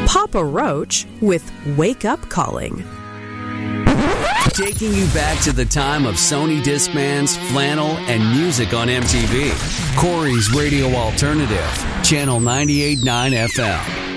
Papa Roach with Wake Up Calling. Taking you back to the time of Sony Discmans, flannel, and music on MTV. Corey's Radio Alternative, Channel 98.9 FM.